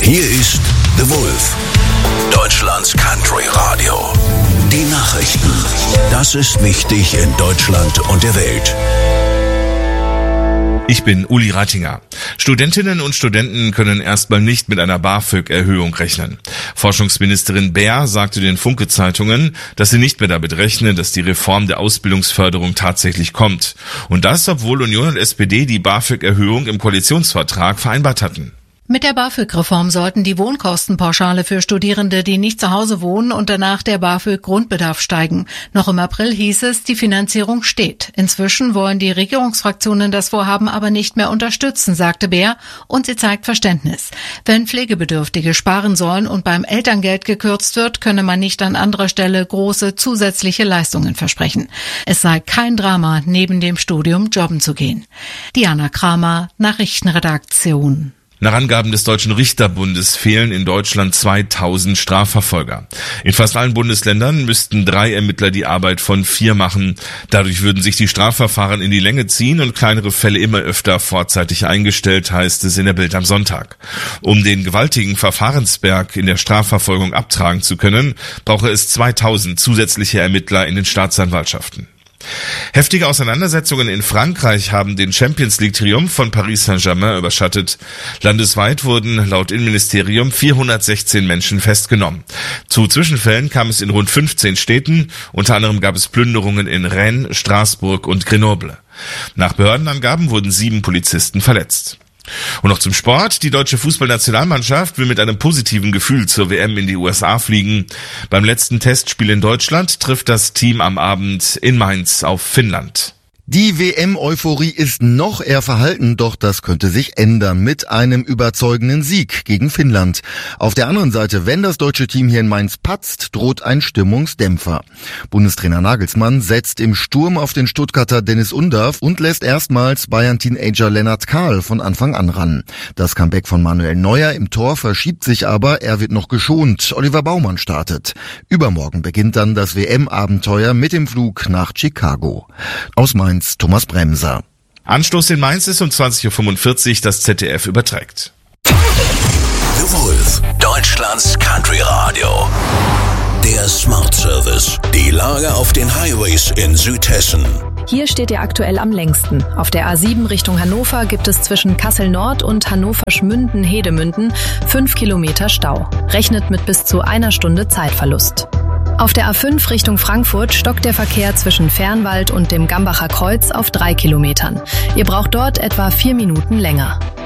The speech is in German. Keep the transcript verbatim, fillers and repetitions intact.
Hier ist The Wolf, Deutschlands Country Radio. Die Nachrichten. Das ist wichtig in Deutschland und der Welt. Ich bin Uli Rattinger. Studentinnen und Studenten können erstmal nicht mit einer BAföG-Erhöhung rechnen. Forschungsministerin Baer sagte den Funke-Zeitungen, dass sie nicht mehr damit rechnen, dass die Reform der Ausbildungsförderung tatsächlich kommt. Und das, obwohl Union und S P D die BAföG-Erhöhung im Koalitionsvertrag vereinbart hatten. Mit der BAföG-Reform sollten die Wohnkostenpauschale für Studierende, die nicht zu Hause wohnen und danach der BAföG-Grundbedarf steigen. Noch im April hieß es, die Finanzierung steht. Inzwischen wollen die Regierungsfraktionen das Vorhaben aber nicht mehr unterstützen, sagte Baer, und sie zeigt Verständnis. Wenn Pflegebedürftige sparen sollen und beim Elterngeld gekürzt wird, könne man nicht an anderer Stelle große zusätzliche Leistungen versprechen. Es sei kein Drama, neben dem Studium jobben zu gehen. Diana Kramer, Nachrichtenredaktion. Nach Angaben des Deutschen Richterbundes fehlen in Deutschland zweitausend Strafverfolger. In fast allen Bundesländern müssten drei Ermittler die Arbeit von vier machen. Dadurch würden sich die Strafverfahren in die Länge ziehen und kleinere Fälle immer öfter vorzeitig eingestellt, heißt es in der Bild am Sonntag. Um den gewaltigen Verfahrensberg in der Strafverfolgung abtragen zu können, brauche es zweitausend zusätzliche Ermittler in den Staatsanwaltschaften. Heftige Auseinandersetzungen in Frankreich haben den Champions-League-Triumph von Paris Saint-Germain überschattet. Landesweit wurden laut Innenministerium vierhundertsechzehn Menschen festgenommen. Zu Zwischenfällen kam es in rund fünfzehn Städten, unter anderem gab es Plünderungen in Rennes, Straßburg und Grenoble. Nach Behördenangaben wurden sieben Polizisten verletzt. Und noch zum Sport. Die deutsche Fußballnationalmannschaft will mit einem positiven Gefühl zur W M in die U S A fliegen. Beim letzten Testspiel in Deutschland trifft das Team am Abend in Mainz auf Finnland. Die W M-Euphorie ist noch eher verhalten, doch das könnte sich ändern mit einem überzeugenden Sieg gegen Finnland. Auf der anderen Seite, wenn das deutsche Team hier in Mainz patzt, droht ein Stimmungsdämpfer. Bundestrainer Nagelsmann setzt im Sturm auf den Stuttgarter Dennis Undav und lässt erstmals Bayern-Teenager Lennart Kahl von Anfang an ran. Das Comeback von Manuel Neuer im Tor verschiebt sich aber, er wird noch geschont. Oliver Baumann startet. Übermorgen beginnt dann das W M-Abenteuer mit dem Flug nach Chicago. Aus Mainz Thomas Bremser. Anstoß in Mainz ist um zwanzig Uhr fünfundvierzig, das Z D F überträgt. The Wolf, Deutschlands Country Radio. Der Smart Service. Die Lage auf den Highways in Südhessen. Hier steht ihr aktuell am längsten. Auf der A sieben Richtung Hannover gibt es zwischen Kassel Nord und Hannover-Schmünden-Hedemünden fünf Kilometer Stau. Rechnet mit bis zu einer Stunde Zeitverlust. Auf der A fünf Richtung Frankfurt stockt der Verkehr zwischen Fernwald und dem Gambacher Kreuz auf drei Kilometern. Ihr braucht dort etwa vier Minuten länger.